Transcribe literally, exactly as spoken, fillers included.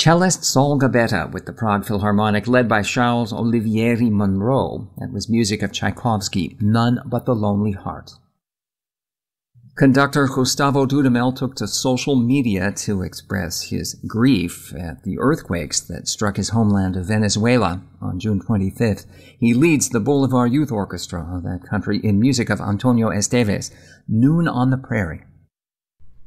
Cellist Sol Gabetta with the Prague Philharmonic, led by Charles Olivieri Monroe. That was music of Tchaikovsky, None But the Lonely Heart. Conductor Gustavo Dudamel took to social media to express his grief at the earthquakes that struck his homeland of Venezuela on June twenty-fifth. He leads the Bolivar Youth Orchestra of that country in music of Antonio Esteves, Noon on the Prairie.